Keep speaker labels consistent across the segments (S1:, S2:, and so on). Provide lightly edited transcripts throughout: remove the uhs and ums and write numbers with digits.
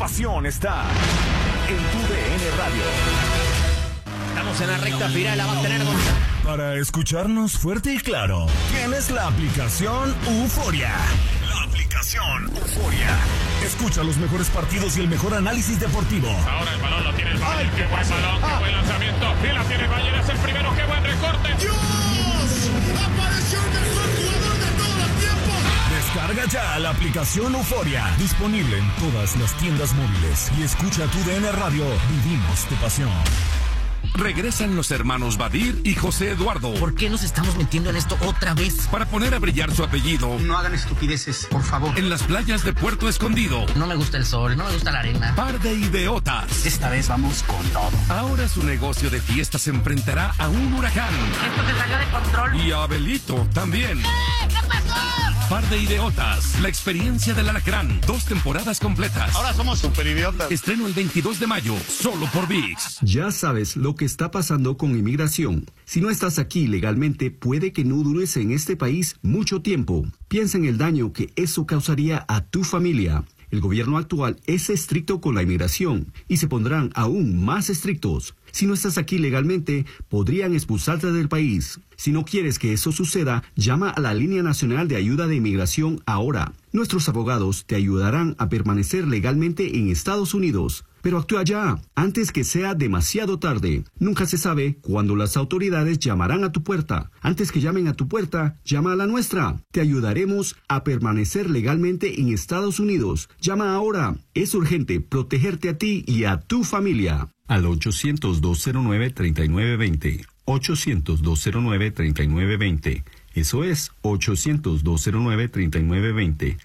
S1: pasión está en tu DN Radio.
S2: Estamos en la recta final, la va a tener Gonzalo.
S1: Para escucharnos fuerte y claro, tienes la aplicación Euforia. La aplicación Euforia. Escucha los mejores partidos y el mejor análisis deportivo.
S3: Ahora el balón lo tiene el Bayern. Qué buen balón, qué buen lanzamiento. Y la tiene el Bayern, es el primero. Qué buen recorte.
S4: ¡Dios! ¡Apareció el mejor jugador de todos los tiempos!
S1: Descarga ya la aplicación Euforia. Disponible en todas las tiendas móviles. Y escucha tu DN Radio. Vivimos tu pasión.
S5: Regresan los hermanos Badir y José Eduardo.
S2: ¿Por qué nos estamos metiendo en esto otra vez?
S5: Para poner a brillar su apellido.
S6: No hagan estupideces, por favor.
S5: En las playas de Puerto Escondido.
S2: No me gusta el sol, no me gusta la arena.
S5: Par de idiotas.
S6: Esta vez vamos con todo.
S5: Ahora su negocio de fiestas se enfrentará a un huracán.
S2: Esto se salió de control.
S5: Y a Abelito también.
S2: ¿Qué pasó?
S5: Par de idiotas. La experiencia del alacrán. 2 temporadas completas.
S3: Ahora somos superidiotas.
S5: Estreno el 22 de mayo, solo por ViX.
S7: Ya sabes lo que está pasando con inmigración. Si no estás aquí legalmente, puede que no dures en este país mucho tiempo. Piensa en el daño que eso causaría a tu familia. El gobierno actual es estricto con la inmigración y se pondrán aún más estrictos. Si no estás aquí legalmente, podrían expulsarte del país. Si no quieres que eso suceda, llama a la Línea Nacional de Ayuda de Inmigración ahora. Nuestros abogados te ayudarán a permanecer legalmente en Estados Unidos. Pero actúa ya, antes que sea demasiado tarde. Nunca se sabe cuándo las autoridades llamarán a tu puerta. Antes que llamen a tu puerta, llama a la nuestra. Te ayudaremos a permanecer legalmente en Estados Unidos. Llama ahora. Es urgente protegerte a ti y a tu familia. Al 800-209-3920. 800-209-3920. Eso es 800-209-3920.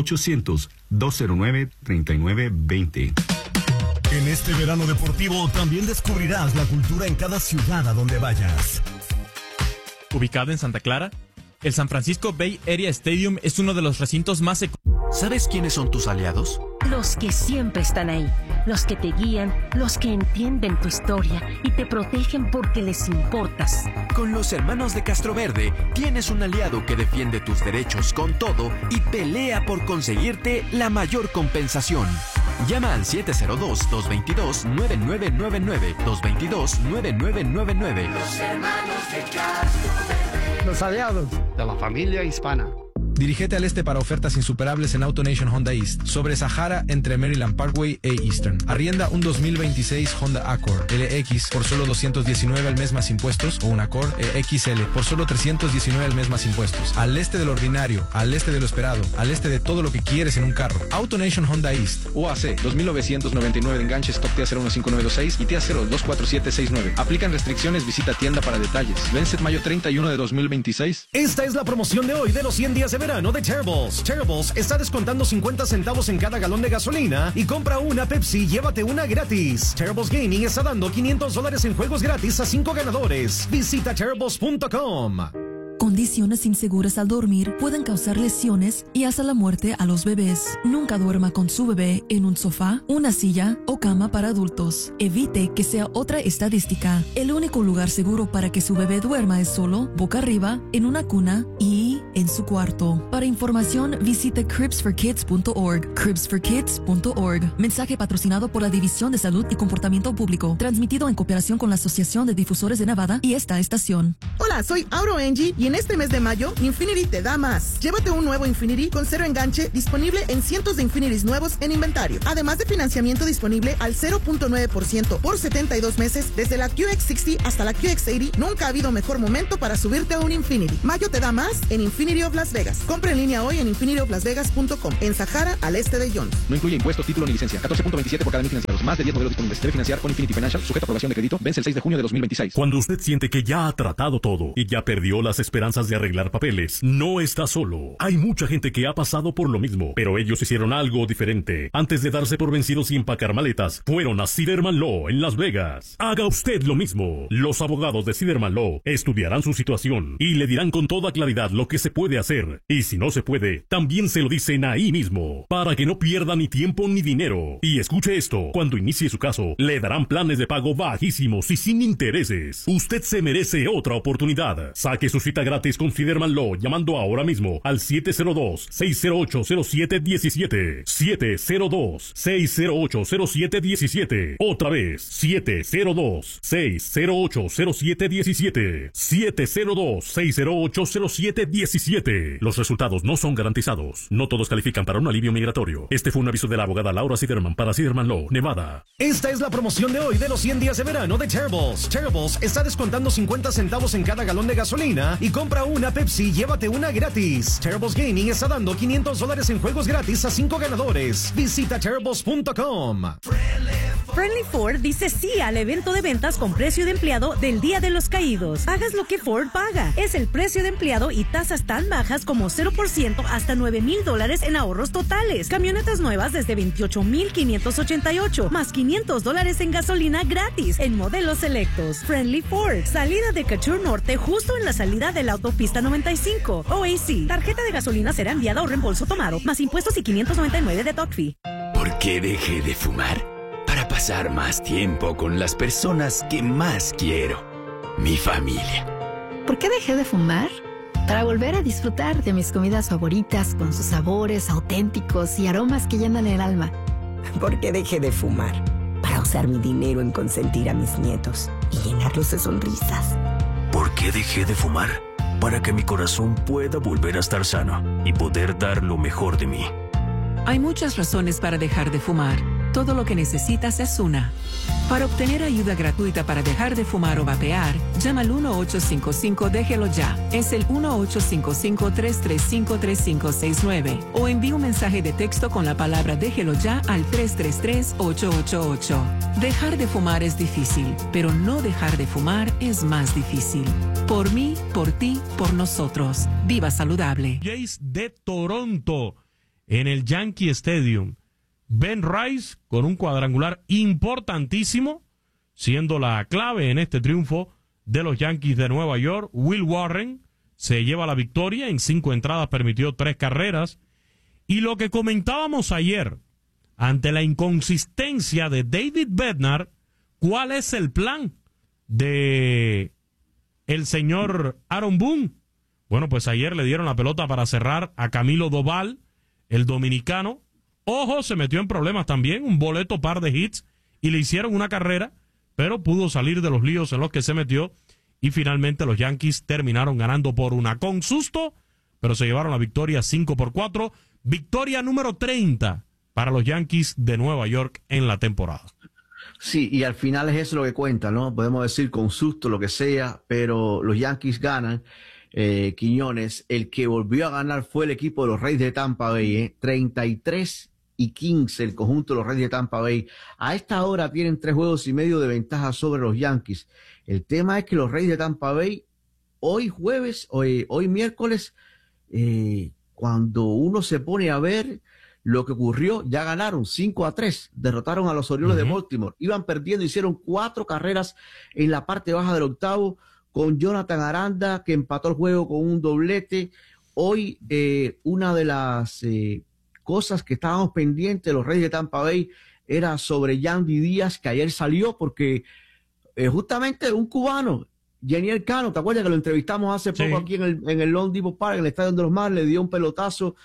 S7: 800-209-3920.
S1: En este verano deportivo también descubrirás la cultura en cada ciudad a donde vayas.
S8: Ubicado en Santa Clara, el San Francisco Bay Area Stadium es uno de los recintos más...
S9: ¿Sabes quiénes son tus aliados?
S10: Los que siempre están ahí, los que te guían, los que entienden tu historia y te protegen porque les importas.
S9: Con los hermanos de Castroverde tienes un aliado que defiende tus derechos con todo y pelea por conseguirte la mayor compensación. Llama al 702-222-9999, 222-9999.
S4: Los hermanos de Castroverde.
S6: Los aliados de la familia hispana.
S11: Dirígete al este para ofertas insuperables en AutoNation Honda East, sobre Sahara entre Maryland Parkway e Eastern. Arrienda un 2026 Honda Accord LX por solo $219 al mes más impuestos, o un Accord XL por solo $319 al mes más impuestos. Al este del ordinario, al este de lo esperado, al este de todo lo que quieres en un carro. AutoNation Honda East. UAC 2999 de enganche, stock TIA 015926 y TIA 024769. Aplican restricciones, visita tienda para detalles. Vence mayo 31 de 2026.
S12: Esta es la promoción de hoy de los 100 días de verano de Terribles. Terribles está descontando 50 centavos en cada galón de gasolina y compra una Pepsi, llévate una gratis. Terribles Gaming está dando $500 en juegos gratis a 5 ganadores. Visita terribles.com.
S13: Condiciones inseguras al dormir pueden causar lesiones y hasta la muerte a los bebés. Nunca duerma con su bebé en un sofá, una silla o cama para adultos. Evite que sea otra estadística. El único lugar seguro para que su bebé duerma es solo, boca arriba, en una cuna y en su cuarto. Para información, visite cribsforkids.org. cribsforkids.org. Mensaje patrocinado por la División de Salud y Comportamiento Público. Transmitido en cooperación con la Asociación de Difusores de Nevada y esta estación.
S14: Hola, soy Auro Engie y en este mes de mayo, Infinity te da más. Llévate un nuevo Infinity con 0 enganche disponible en cientos de Infinitys nuevos en inventario. Además de financiamiento disponible al 0.9% por 72 meses desde la QX60 hasta la QX80. Nunca ha habido mejor momento para subirte a un Infinity. Mayo te da más en Infinity of Las Vegas. Compra en línea hoy en infinityoflasvegas.com. En Sahara, al este de Jones.
S11: No incluye impuesto, título ni licencia. 14.27 por cada mil financiados. Más de 10 modelos disponibles. Debe financiar con Infinity Financial. Sujeto a aprobación de crédito. Vence el 6 de junio de 2026.
S15: Cuando usted siente que ya ha tratado todo y ya perdió las esperanzas de arreglar papeles, no está solo. Hay mucha gente que ha pasado por lo mismo, pero ellos hicieron algo diferente. Antes de darse por vencidos y empacar maletas, fueron a Siderman Law en Las Vegas. Haga usted lo mismo. Los abogados de Siderman Law estudiarán su situación y le dirán con toda claridad lo que se puede hacer. Y si no se puede, también se lo dicen ahí mismo, para que no pierda ni tiempo ni dinero. Y escuche esto, cuando inicie su caso, le darán planes de pago bajísimos y sin intereses. Usted se merece otra oportunidad. Saque su cita gratis con Fiderman Law llamando ahora mismo al 702-608-0717. 702-608-0717. Otra vez, 702-608-0717. 702-608-0717. Los resultados no son garantizados. No todos califican para un alivio migratorio. Este fue un aviso de la abogada Laura Siderman para Siderman Law, Nevada.
S12: Esta es la promoción de hoy de los 100 días de verano de Terribles. Terribles está descontando 50 centavos en cada galón de gasolina y compra una Pepsi, llévate una gratis. Terribles Gaming está dando $500 en juegos gratis a 5 ganadores. Visita terribles.com.
S16: Friendly Ford dice sí al evento de ventas con precio de empleado del Día de los Caídos. Hagas lo que Ford paga. Es el precio de empleado y tasas tan bajas como 0% hasta $9,000 en ahorros totales. Camionetas nuevas desde $28,588, más $500 en gasolina gratis en modelos selectos. Friendly Ford, salida de Couture Norte justo en la salida de la autopista 95. OAC, tarjeta de gasolina será enviada o reembolso tomado, más impuestos y $599 de dock fee.
S17: ¿Por qué dejé de fumar? Para pasar más tiempo con las personas que más quiero. Mi familia.
S18: ¿Por qué dejé de fumar? Para volver a disfrutar de mis comidas favoritas con sus sabores auténticos y aromas que llenan el alma.
S19: ¿Por qué dejé de fumar? Para usar mi dinero en consentir a mis nietos y llenarlos de sonrisas.
S20: ¿Por qué dejé de fumar? Para que mi corazón pueda volver a estar sano y poder dar lo mejor de mí.
S21: Hay muchas razones para dejar de fumar. Todo lo que necesitas es una. Para obtener ayuda gratuita para dejar de fumar o vapear, llama al 1-855-DÉJELO YA. Es el 1-855-335-3569. O envía un mensaje de texto con la palabra Déjelo Ya al 333-888. Dejar de fumar es difícil, pero no dejar de fumar es más difícil. Por mí, por ti, por nosotros. Viva saludable.
S22: Jays de Toronto en el Yankee Stadium. Ben Rice con un cuadrangular importantísimo, siendo la clave en este triunfo de los Yankees de Nueva York. Will Warren se lleva la victoria, en 5 entradas permitió 3 carreras. Y lo que comentábamos ayer, ante la inconsistencia de David Bednar, ¿cuál es el plan de el señor Aaron Boone? Bueno, pues ayer le dieron la pelota para cerrar a Camilo Doval, el dominicano. Ojo, se metió en problemas también, un boleto par de hits, y le hicieron una carrera, pero pudo salir de los líos en los que se metió, y finalmente los Yankees terminaron ganando por una, con susto, pero se llevaron la victoria 5-4, victoria número 30 para los Yankees de Nueva York en la temporada.
S23: Sí, y al final es eso lo que cuenta, ¿no? Podemos decir con susto, lo que sea, pero los Yankees ganan. Quiñones, el que volvió a ganar fue el equipo de los Reyes de Tampa Bay, 33-15 el conjunto de los Reyes de Tampa Bay. A esta hora tienen 3 juegos y medio de ventaja sobre los Yankees. El tema es que los Reyes de Tampa Bay hoy miércoles, cuando uno se pone a ver lo que ocurrió, ya ganaron 5-3, derrotaron a los Orioles de Baltimore, iban perdiendo, hicieron 4 carreras en la parte baja del octavo, con Jonathan Aranda, que empató el juego con un doblete. Hoy, una de las cosas que estábamos pendientes de los Reyes de Tampa Bay era sobre Yandy Díaz, que ayer salió porque justamente un cubano, Yaniel Cano, ¿te acuerdas que lo entrevistamos hace poco aquí en el Lone Depot Park, en el Estadio de los Mares? Le dio un pelotazo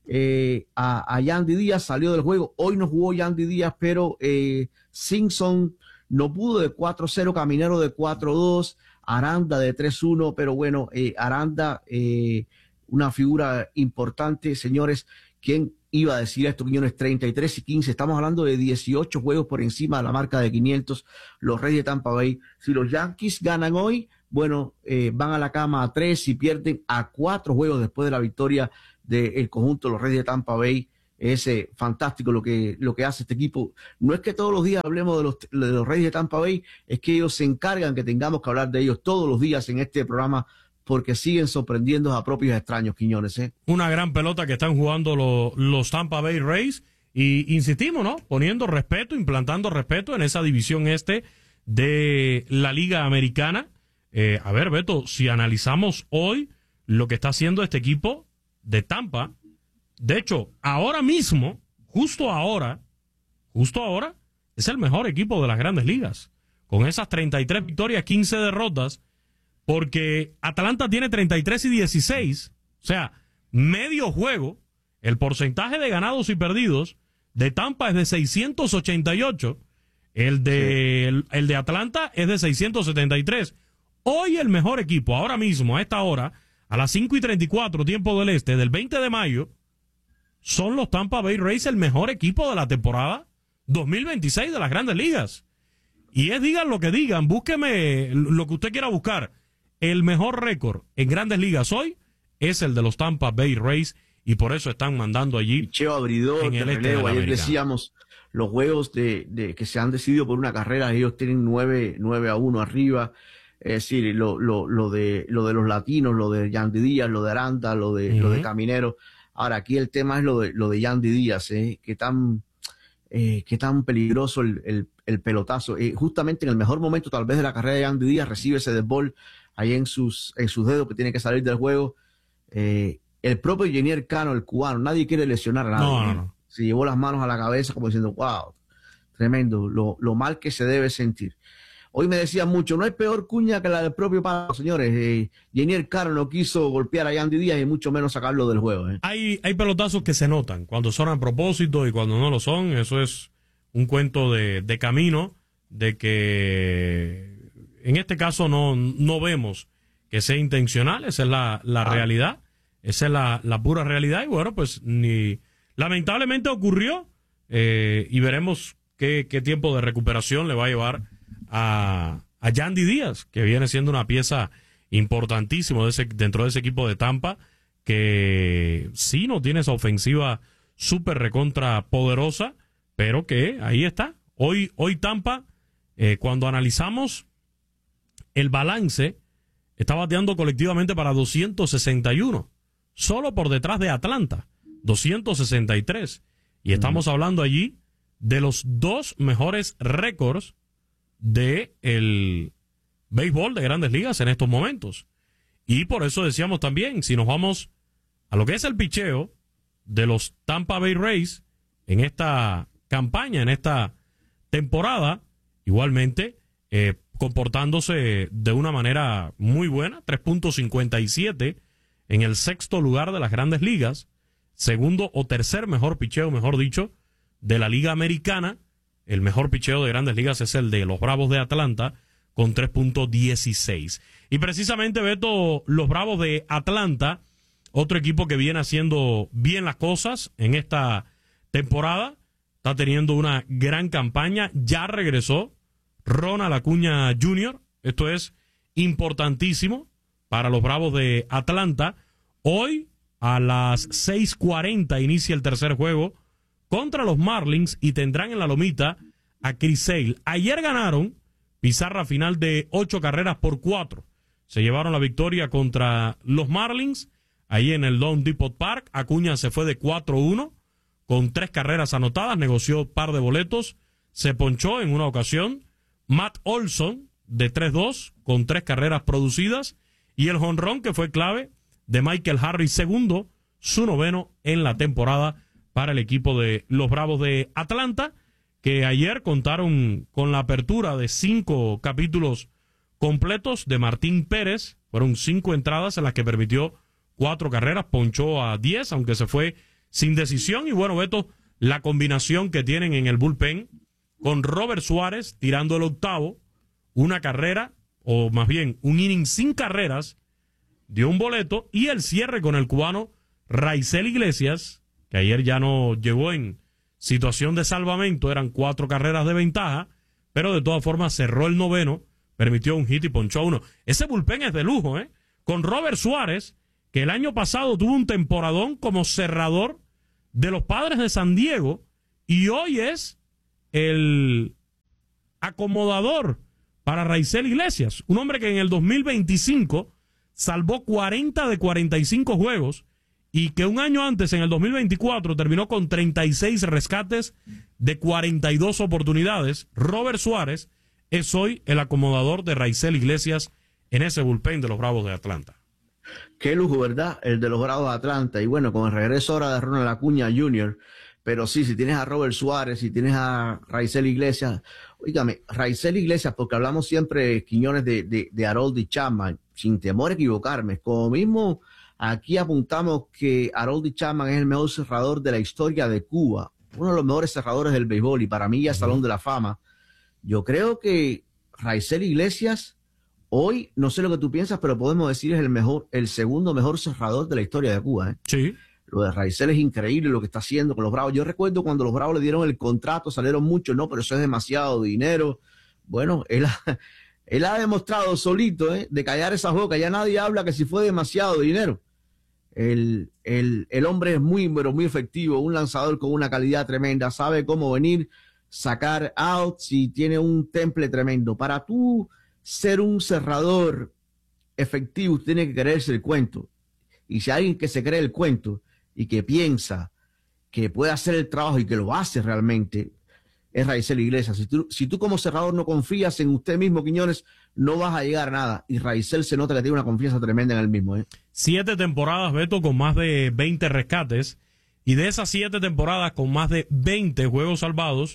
S23: a Yandy Díaz, salió del juego. Hoy no jugó Yandy Díaz, pero Simpson no pudo, de 4-0, Caminero de 4-2, Aranda de 3-1, pero bueno, Aranda, una figura importante, señores. ¿Quién iba a decir esto? Quiñones, 33-15, estamos hablando de 18 juegos por encima de la marca de 500, los Reyes de Tampa Bay. Si los Yankees ganan hoy, bueno, van a la cama a 3 y pierden a 4 juegos después de la victoria del conjunto de los Reyes de Tampa Bay. Es fantástico lo que hace este equipo. No es que todos los días hablemos de los Reyes de Tampa Bay, es que ellos se encargan que tengamos que hablar de ellos todos los días en este programa, porque siguen sorprendiendo a propios extraños, Quiñones.
S22: Una gran pelota que están jugando los Tampa Bay Rays, y insistimos, ¿no? Poniendo respeto, implantando respeto en esa división de la Liga Americana. A ver, Beto, si analizamos hoy lo que está haciendo este equipo de Tampa. De hecho, ahora mismo, justo ahora, es el mejor equipo de las Grandes Ligas. Con esas 33 victorias, 15 derrotas, porque Atlanta tiene 33 y 16. O sea, medio juego. El porcentaje de ganados y perdidos de Tampa es de 688. El de Atlanta es de 673. Hoy el mejor equipo, ahora mismo, a esta hora, a las 5:34, tiempo del este, del 20 de mayo, son los Tampa Bay Rays el mejor equipo de la temporada 2026 de las Grandes Ligas. Y digan lo que digan, búsqueme lo que usted quiera buscar. El mejor récord en Grandes Ligas hoy es el de los Tampa Bay Rays, y por eso están mandando allí
S23: picheo abridor,
S22: en el este de la
S23: ayer
S22: Americana.
S23: decíamos, los juegos de que se han decidido por una carrera, ellos tienen 9-1 arriba. Es decir, lo de los latinos, lo de Yandy Díaz, lo de Aranda, lo de Caminero. Ahora, aquí el tema es lo de Yandy Díaz, qué tan peligroso el pelotazo. Justamente en el mejor momento, tal vez, de la carrera de Yandy Díaz, recibe ese deadball ahí en sus dedos que tiene que salir del juego. El propio Jenier Cano, el cubano, nadie quiere lesionar a nadie. No. Se llevó las manos a la cabeza como diciendo, wow, tremendo, lo mal que se debe sentir. Hoy me decían mucho, no hay peor cuña que la del propio palo, señores. Jenier Cano no quiso golpear a Yandy Díaz y mucho menos sacarlo del juego.
S22: Hay pelotazos que se notan cuando son a propósito y cuando no lo son. Eso es un cuento de camino, de que en este caso no vemos que sea intencional. Esa es la realidad. Esa es la pura realidad. Y bueno, pues lamentablemente ocurrió, y veremos qué tiempo de recuperación le va a llevar a Yandy Díaz, que viene siendo una pieza importantísima dentro de ese equipo de Tampa, que sí no tiene esa ofensiva súper recontra poderosa, pero que ahí está. Hoy Tampa, cuando analizamos el balance, está bateando colectivamente para 261, solo por detrás de Atlanta, 263. Y estamos hablando allí de los dos mejores récords de el béisbol de Grandes Ligas en estos momentos. Y por eso decíamos también, si nos vamos a lo que es el picheo de los Tampa Bay Rays en esta campaña, en esta temporada, igualmente comportándose de una manera muy buena, 3.57 en el sexto lugar de las Grandes Ligas, segundo o tercer mejor picheo, mejor dicho, de la Liga Americana. El mejor picheo de Grandes Ligas es el de los Bravos de Atlanta, con 3.16. Y precisamente, Beto, los Bravos de Atlanta, otro equipo que viene haciendo bien las cosas en esta temporada, está teniendo una gran campaña. Ya regresó Ronald Acuña Jr., esto es importantísimo para los Bravos de Atlanta. Hoy, a las 6:40, inicia el tercer juego contra los Marlins y tendrán en la lomita a Chris Sale. Ayer ganaron, pizarra final de 8-4. Se llevaron la victoria contra los Marlins, ahí en el Loan Depot Park. Acuña se fue de 4-1, con 3 carreras anotadas, negoció par de boletos, se ponchó en una ocasión. Matt Olson, de 3-2, con 3 carreras producidas, y el jonrón que fue clave de Michael Harris, segundo, su noveno en la temporada para el equipo de los Bravos de Atlanta, que ayer contaron con la apertura de 5 capítulos completos de Martín Pérez. Fueron 5 entradas en las que permitió 4 carreras, ponchó a 10, aunque se fue sin decisión. Y bueno, Beto, la combinación que tienen en el bullpen con Robert Suárez tirando el octavo, una carrera, o más bien un inning sin carreras, dio un boleto, y el cierre con el cubano Raisel Iglesias, que ayer ya no llegó en situación de salvamento, eran 4 carreras de ventaja, pero de todas formas cerró el noveno, permitió un hit y ponchó a 1. Ese bullpen es de lujo, con Robert Suárez, que el año pasado tuvo un temporadón como cerrador de los Padres de San Diego, y hoy es el acomodador para Raisel Iglesias, un hombre que en el 2025 salvó 40 de 45 juegos, y que un año antes, en el 2024, terminó con 36 rescates de 42 oportunidades. Robert Suárez es hoy el acomodador de Raisel Iglesias en ese bullpen de los Bravos de Atlanta.
S23: Qué lujo, ¿verdad? El de los Bravos de Atlanta. Y bueno, con el regreso ahora de Ronald Acuña Jr., pero sí, si tienes a Robert Suárez, si tienes a Raisel Iglesias, oígame, Raisel Iglesias, porque hablamos siempre, Quiñones, de Aroldis Chapman, sin temor a equivocarme. Como mismo aquí apuntamos que Aroldis Chapman es el mejor cerrador de la historia de Cuba, uno de los mejores cerradores del béisbol, y para mí ya Salón de la Fama. Yo creo que Raisel Iglesias, hoy, no sé lo que tú piensas, pero podemos decir es el segundo mejor cerrador de la historia de Cuba.
S22: Sí.
S23: Lo de Raisel es increíble lo que está haciendo con los Bravos. Yo recuerdo cuando los Bravos le dieron el contrato, salieron muchos, no, pero eso es demasiado dinero. Bueno, él ha demostrado solito, de callar esa boca. Ya nadie habla que si fue demasiado dinero. El hombre es muy, pero muy efectivo, un lanzador con una calidad tremenda, sabe cómo venir, sacar outs y tiene un temple tremendo. Para tú ser un cerrador efectivo, tiene que creerse el cuento. Y si hay alguien que se cree el cuento y que piensa que puede hacer el trabajo y que lo hace realmente, es Raisel Iglesias. Si tú como cerrador no confías en usted mismo, Quiñones, no vas a llegar a nada. Y Raisel se nota que tiene una confianza tremenda en él mismo.
S22: 7 temporadas, Beto, con más de 20 rescates. Y de esas 7 temporadas con más de 20 juegos salvados,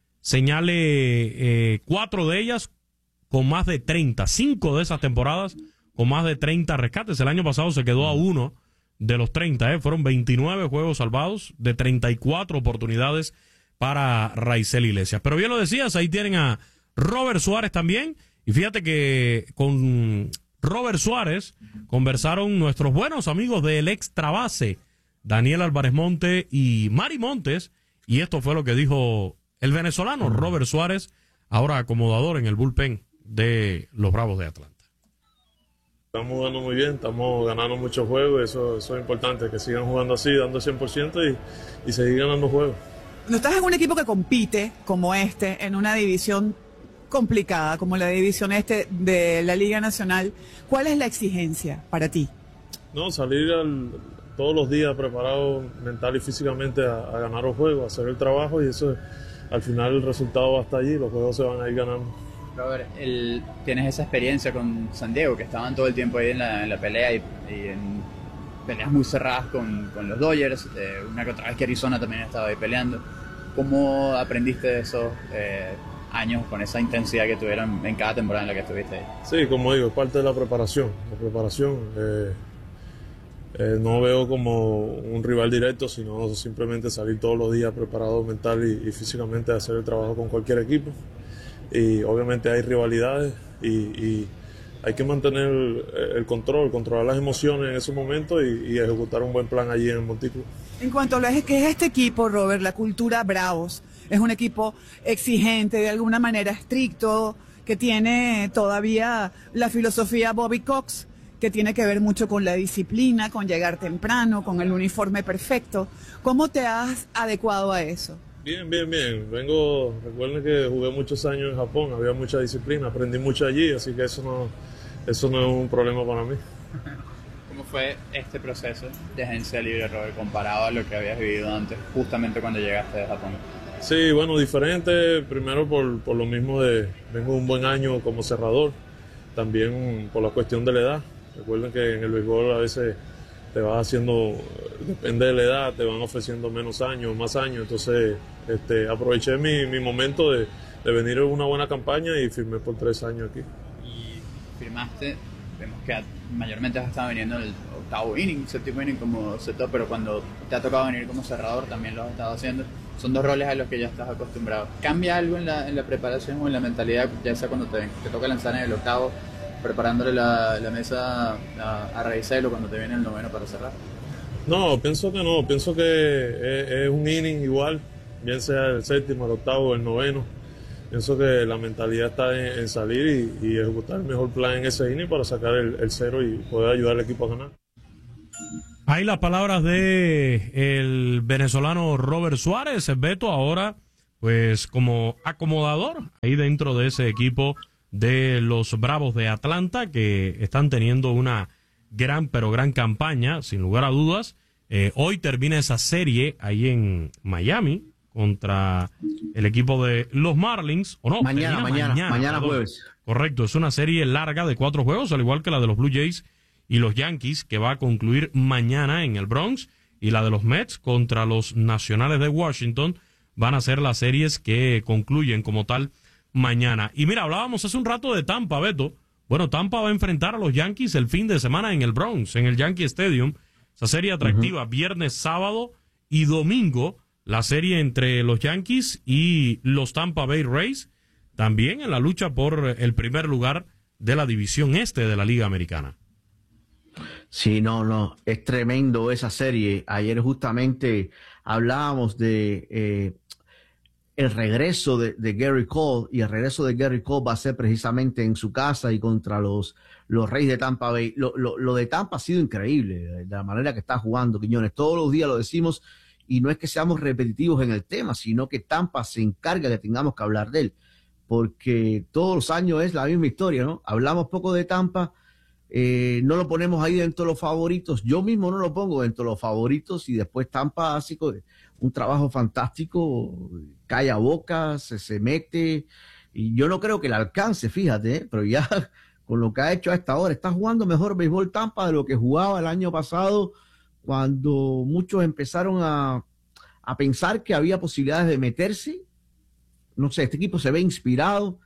S22: señale 4 de ellas con más de 30. 5 de esas temporadas con más de 30 rescates. El año pasado se quedó a 1 de los 30. Fueron 29 juegos salvados de 34 oportunidades para Raisel Iglesias. Pero bien lo decías, ahí tienen a Robert Suárez también. Y fíjate que con Robert Suárez conversaron nuestros buenos amigos del Extra Base, Daniel Álvarez Monte y Mari Montes. Y esto fue lo que dijo el venezolano Robert Suárez, ahora acomodador en el bullpen de los Bravos de Atlanta.
S2: Estamos jugando muy bien, estamos ganando muchos juegos, eso es importante, que sigan jugando así, dando 100% y seguir ganando juegos.
S3: Cuando estás en un equipo que compite como en una división complicada como la división de la Liga Nacional, ¿cuál es la exigencia para ti?
S2: No, salir todos los días preparado mental y físicamente a ganar los juegos, a hacer el trabajo, y eso al final el resultado va a estar allí, los juegos se van a ir ganando.
S5: Robert, tienes esa experiencia con San Diego, que estaban todo el tiempo ahí en la pelea y en peleas muy cerradas con los Dodgers, una que otra vez que Arizona también estaba ahí peleando. ¿Cómo aprendiste de esos años con esa intensidad que tuvieron en cada temporada en la que estuviste ahí?
S2: Sí, como digo, es parte de la preparación. No veo como un rival directo, sino simplemente salir todos los días preparado mental y físicamente a hacer el trabajo con cualquier equipo. Y obviamente hay rivalidades y hay que mantener el control, controlar las emociones en esos momentos y ejecutar un buen plan allí en el montículo.
S3: En cuanto a lo que es este equipo, Robert, la cultura Bravos, es un equipo exigente, de alguna manera estricto, que tiene todavía la filosofía Bobby Cox, que tiene que ver mucho con la disciplina, con llegar temprano, con el uniforme perfecto. ¿Cómo te has adecuado a eso?
S2: Bien. Recuerden que jugué muchos años en Japón, había mucha disciplina, aprendí mucho allí, así que eso no es un problema para mí.
S5: ¿Cómo fue este proceso de agencia libre, Robert, comparado a lo que habías vivido antes, justamente cuando llegaste de Japón?
S2: Sí, bueno, diferente, primero por lo mismo vengo un buen año como cerrador, también por la cuestión de la edad. Recuerden que en el béisbol a veces te vas haciendo, depende de la edad, te van ofreciendo menos años, más años, entonces aproveché mi momento de venir en una buena campaña y firmé por 3 años aquí.
S5: Y firmaste, vemos que mayormente has estado viniendo en el octavo inning, séptimo inning como setup, pero cuando te ha tocado venir como cerrador también lo has estado haciendo. Son 2 roles a los que ya estás acostumbrado. ¿Cambia algo en la preparación o en la mentalidad, ya sea cuando te toca lanzar en el octavo, preparándole la mesa a Raisel, o cuando te viene el noveno para cerrar?
S2: No, pienso que es un inning igual, bien sea el séptimo, el octavo, el noveno. Pienso que la mentalidad está en salir y ejecutar el mejor plan en ese inning para sacar el cero y poder ayudar al equipo a ganar.
S22: Ahí las palabras de el venezolano Robert Suárez, Beto, ahora pues como acomodador ahí dentro de ese equipo de los Bravos de Atlanta, que están teniendo una gran campaña, sin lugar a dudas. Hoy termina esa serie ahí en Miami contra el equipo de los Marlins, ¿o no?
S23: Mañana jueves.
S22: Correcto, es una serie larga de 4 juegos, al igual que la de los Blue Jays y los Yankees, que va a concluir mañana en el Bronx, y la de los Mets contra los Nacionales de Washington van a ser las series que concluyen como tal mañana. Y mira, hablábamos hace un rato de Tampa, Beto. Bueno, Tampa va a enfrentar a los Yankees el fin de semana en el Bronx, en el Yankee Stadium. Esa serie atractiva, viernes, sábado y domingo, la serie entre los Yankees y los Tampa Bay Rays, también en la lucha por el primer lugar de la división este de la Liga Americana.
S23: Sí, no, es tremendo esa serie. Ayer justamente hablábamos de el regreso de Gary Cole, y el regreso de Gary Cole va a ser precisamente en su casa y contra los Rays de Tampa Bay. Lo de Tampa ha sido increíble, de la manera que está jugando Quiñones. Todos los días lo decimos, y no es que seamos repetitivos en el tema, sino que Tampa se encarga de que tengamos que hablar de él, porque todos los años es la misma historia, ¿no? Hablamos poco de Tampa, no lo ponemos ahí dentro de los favoritos. Yo mismo no lo pongo dentro de los favoritos, y después Tampa hace un trabajo fantástico, calla bocas, se mete, y yo no creo que le alcance, fíjate, pero ya con lo que ha hecho a esta hora, está jugando mejor béisbol Tampa de lo que jugaba el año pasado, cuando muchos empezaron a pensar que había posibilidades de meterse. No sé, este equipo se ve inspirado.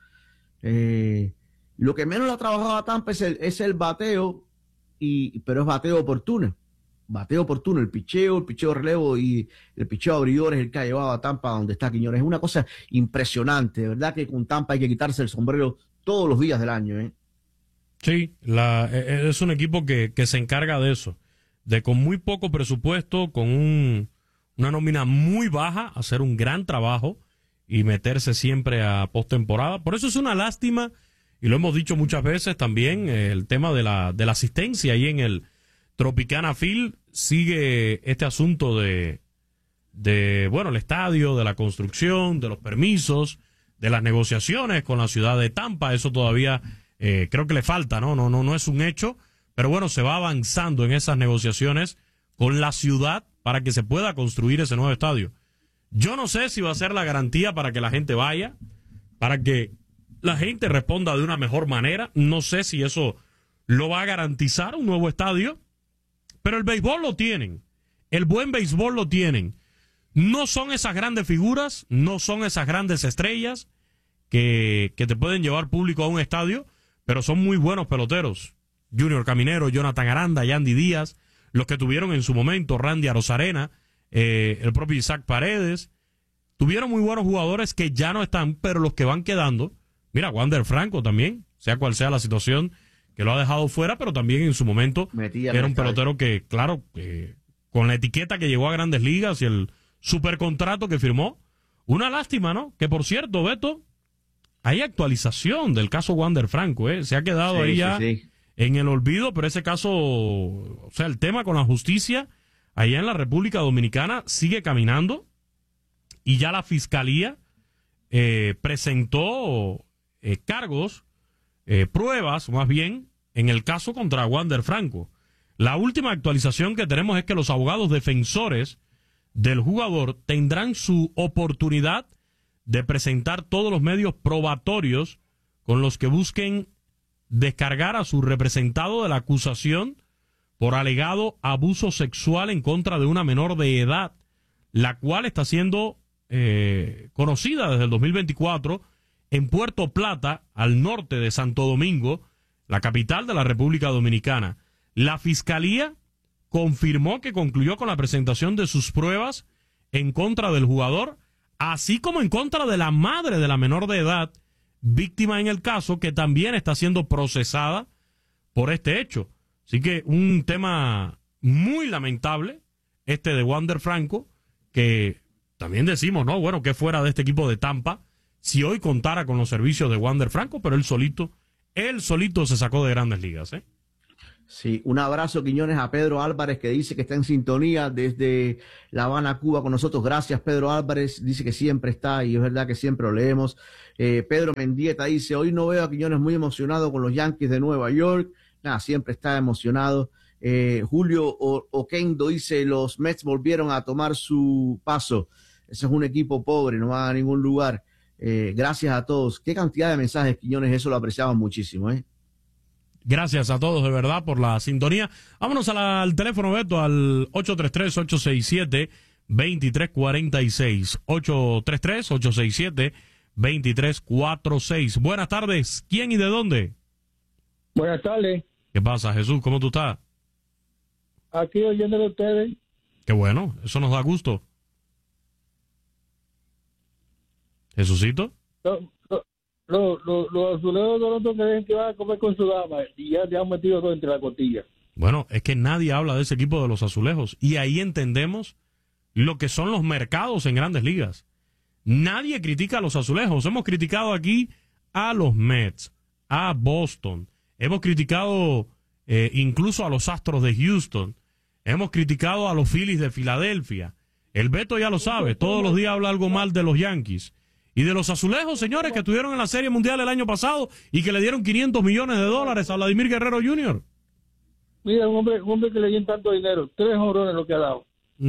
S23: Lo que menos le ha trabajado a Tampa es el bateo, pero es bateo oportuno. Bateo oportuno, el picheo relevo y el picheo abridor es el que ha llevado a Tampa donde está Quiñones. Es una cosa impresionante, de verdad que con Tampa hay que quitarse el sombrero todos los días del año, ¿eh?
S22: Sí, es un equipo que se encarga de eso, de con muy poco presupuesto, con una nómina muy baja, hacer un gran trabajo y meterse siempre a postemporada. Por eso es una lástima, y lo hemos dicho muchas veces también, el tema de la asistencia ahí en el Tropicana Field. Sigue este asunto de el estadio, de la construcción, de los permisos, de las negociaciones con la ciudad de Tampa. Eso todavía creo que le falta, no es un hecho, pero bueno, se va avanzando en esas negociaciones con la ciudad para que se pueda construir ese nuevo estadio. Yo no sé si va a ser la garantía para que la gente vaya, para que la gente responda de una mejor manera. No sé si eso lo va a garantizar un nuevo estadio, pero el béisbol lo tienen, el buen béisbol lo tienen. No son esas grandes figuras, no son esas grandes estrellas que te pueden llevar público a un estadio, pero son muy buenos peloteros. Junior Caminero, Jonathan Aranda, Yandy Díaz, los que tuvieron en su momento Randy Arozarena, el propio Isaac Paredes. Tuvieron muy buenos jugadores que ya no están, pero los que van quedando. Mira, Wander Franco también, sea cual sea la situación que lo ha dejado fuera, pero también en su momento era un pelotero que, claro, con la etiqueta que llegó a Grandes Ligas y el supercontrato que firmó. Una lástima, ¿no? Que por cierto, Beto, hay actualización del caso Wander Franco, se ha quedado ahí ya en el olvido, pero ese caso, o sea, el tema con la justicia allá en la República Dominicana sigue caminando, y ya la Fiscalía presentó cargos, pruebas más bien, en el caso contra Wander Franco. La última actualización que tenemos es que los abogados defensores del jugador tendrán su oportunidad de presentar todos los medios probatorios con los que busquen descargar a su representado de la acusación por alegado abuso sexual en contra de una menor de edad, la cual está siendo conocida desde el 2024 en Puerto Plata, al norte de Santo Domingo, la capital de la República Dominicana. La Fiscalía confirmó que concluyó con la presentación de sus pruebas en contra del jugador, así como en contra de la madre de la menor de edad, víctima en el caso, que también está siendo procesada por este hecho. Así que un tema muy lamentable, este de Wander Franco, que también decimos, ¿no? Bueno, que fuera de este equipo de Tampa, si hoy contara con los servicios de Wander Franco, pero él solito se sacó de Grandes Ligas, ¿eh?
S23: Sí, un abrazo, Quiñones, a Pedro Álvarez, que dice que está en sintonía desde La Habana, Cuba, con nosotros. Gracias, Pedro Álvarez, dice que siempre está, y es verdad que siempre lo leemos. Pedro Mendieta dice, hoy no veo a Quiñones muy emocionado con los Yankees de Nueva York. Nada, siempre está emocionado. Julio Oquendo dice, los Mets volvieron a tomar su paso. Ese es un equipo pobre, no va a ningún lugar. Gracias a todos. Qué cantidad de mensajes, Quiñones, eso lo apreciamos muchísimo, ¿eh?
S22: Gracias a todos de verdad por la sintonía. Vámonos al teléfono, Beto, al 833-867-2346. 833-867-2346. Buenas tardes. ¿Quién y de dónde?
S1: Buenas tardes.
S22: ¿Qué pasa, Jesús? ¿Cómo tú estás?
S1: Aquí oyéndole a ustedes.
S22: Qué bueno, eso nos da gusto. ¿Jesucito?
S1: Los azulejos de Toronto creen que van a comer con su dama y ya te han metido todo entre la costilla.
S22: Bueno, es que nadie habla de ese equipo de los azulejos y ahí entendemos lo que son los mercados en grandes ligas. Nadie critica a los azulejos. Hemos criticado aquí a los Mets, a Boston. Hemos criticado incluso a los Astros de Houston. Hemos criticado a los Phillies de Filadelfia. El Beto ya lo sabe. Todos los días habla algo mal de los Yankees. Y de los azulejos, señores, que estuvieron en la Serie Mundial el año pasado y que le dieron $500 millones a Vladimir Guerrero Jr.
S1: Mira, un hombre que le dieron tanto dinero. 3 jonrones lo que ha dado.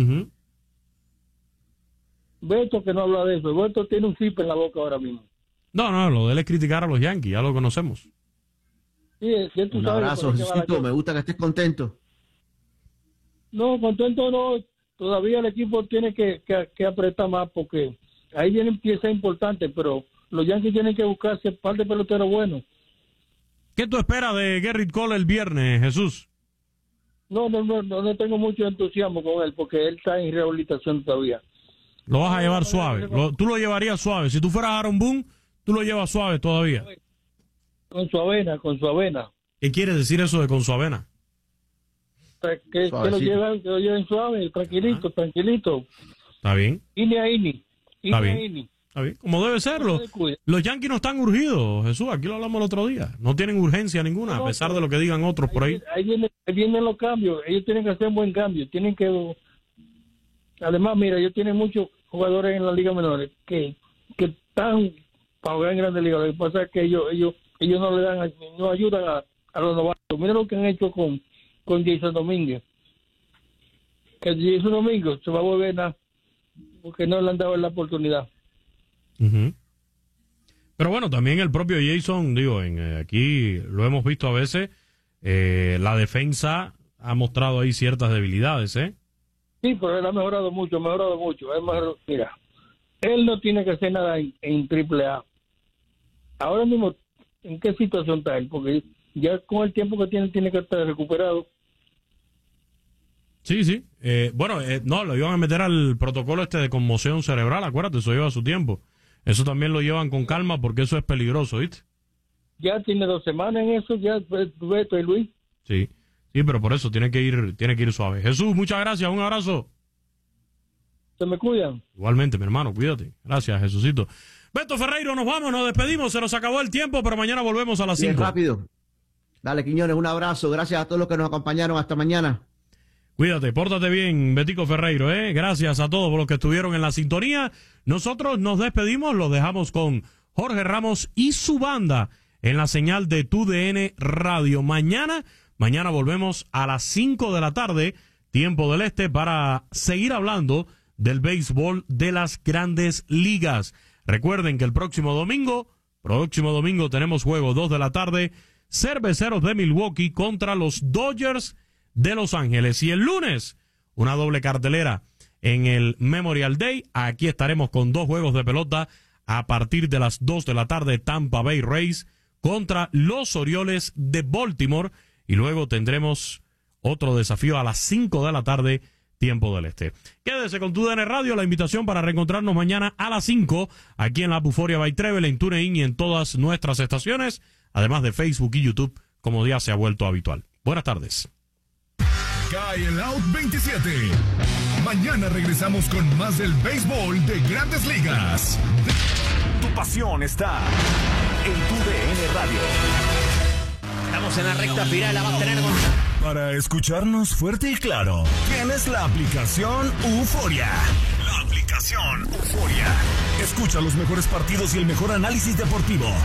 S1: Beto que no habla de eso. Beto tiene un chip en la boca ahora mismo.
S22: No, lo de él es criticar a los Yankees. Ya lo conocemos.
S1: Sí, tú
S23: un
S1: sabes
S23: abrazo, Jesucito. Me gusta que estés contento.
S1: No, contento no. Todavía el equipo tiene que apretar más porque ahí vienen piezas importantes, pero los Yankees tienen que buscarse un par de peloteros buenos.
S22: ¿Qué tú esperas de Gerrit Cole el viernes, Jesús?
S1: No tengo mucho entusiasmo con él porque él está en rehabilitación todavía.
S22: Lo vas a llevar suave. Tú lo llevarías suave. Si tú fueras Aaron Boone, tú lo llevas suave todavía.
S1: Con su avena.
S22: ¿Qué quiere decir eso de con su avena?
S1: Que lo lleven suave, tranquilito.
S22: Está bien.
S1: Ini a ini.
S22: Está bien, como debe serlo. Los Yankees no están urgidos, Jesús, aquí lo hablamos el otro día. No tienen urgencia ninguna, a pesar de lo que digan otros por ahí.
S1: Ahí vienen los cambios. Ellos tienen que hacer un buen cambio. Tienen que... Además, mira, ellos tienen muchos jugadores en la Liga Menores que están para jugar en Grandes Ligas. Lo que pasa es que ellos no le dan, no ayudan a los novatos. Mira lo que han hecho con Jason Domínguez. Que Jason Domínguez se va a volver nada porque no le han dado la oportunidad.
S22: Pero bueno, también el propio Jason, aquí lo hemos visto a veces, la defensa ha mostrado ahí ciertas debilidades,
S1: Sí, pero él ha mejorado mucho. Mira, él no tiene que hacer nada en AAA. Ahora mismo, ¿en qué situación está él? Porque ya con el tiempo que tiene que estar recuperado.
S22: Sí. No, lo iban a meter al protocolo de conmoción cerebral, acuérdate, eso lleva su tiempo. Eso también lo llevan con calma porque eso es peligroso, ¿viste?
S1: Ya tiene 2 semanas en eso, ya Beto y Luis.
S22: Sí, pero por eso tiene que ir suave. Jesús, muchas gracias, un abrazo.
S1: Se me cuidan.
S22: Igualmente, mi hermano, cuídate. Gracias, Jesucito. Beto Ferreiro, nos vamos, nos despedimos, se nos acabó el tiempo, pero mañana volvemos a las 5.
S23: Rápido. Dale, Quiñones, un abrazo. Gracias a todos los que nos acompañaron. Hasta mañana.
S22: Cuídate, pórtate bien, Betico Ferreiro, Gracias a todos por los que estuvieron en la sintonía. Nosotros nos despedimos, los dejamos con Jorge Ramos y su banda en la señal de TUDN Radio. Mañana volvemos a las 5 de la tarde, tiempo del este, para seguir hablando del béisbol de las Grandes Ligas. Recuerden que el próximo domingo tenemos juego 2 de la tarde, Cerveceros de Milwaukee contra los Dodgers de Los Ángeles. Y el lunes, una doble cartelera en el Memorial Day. Aquí estaremos con 2 juegos de pelota a partir de las 2 de la tarde. Tampa Bay Rays contra los Orioles de Baltimore. Y luego tendremos otro desafío a las 5 de la tarde, tiempo del este. Quédese con TUDN Radio, la invitación para reencontrarnos mañana a las 5 aquí en la Buforia by Trevel, en TuneIn y en todas nuestras estaciones, además de Facebook y YouTube, como ya se ha vuelto habitual. Buenas tardes.
S4: Cae el Out 27. Mañana regresamos con más del béisbol de Grandes Ligas.
S7: Tu pasión está en TUDN Radio.
S8: Estamos en la recta final, la va a tener
S4: Para escucharnos fuerte y claro, tienes la aplicación Euforia. La aplicación Euforia. Escucha los mejores partidos y el mejor análisis deportivo.